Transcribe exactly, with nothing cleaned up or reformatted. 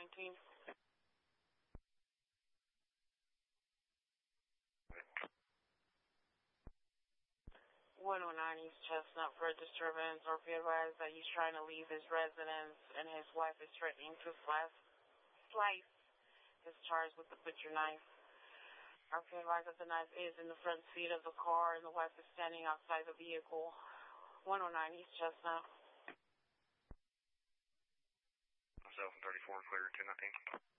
nineteen. one oh nine East Chestnut for a disturbance. R P advised that he's trying to leave his residence and his wife is threatening to slice, slice his charge with the butcher knife. R P advised that the knife is in the front seat of the car and the wife is standing outside the vehicle. one oh nine East Chestnut. seven thirty-four, clear, ten nineteen.